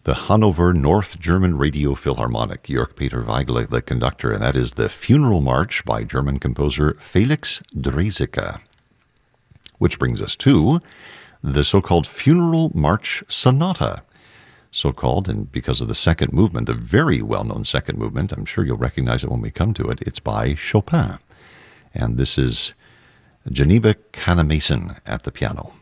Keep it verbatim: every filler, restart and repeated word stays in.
the Hanover North German Radio Philharmonic, Georg Peter Weigele, the conductor, and that is the Funeral March by German composer Felix Draeseke. Which brings us to the so-called Funeral March Sonata, so-called, and because of the second movement, a very well-known second movement, I'm sure you'll recognize it when we come to it, it's by Chopin. And this is Geneva Canna-Mason at the piano.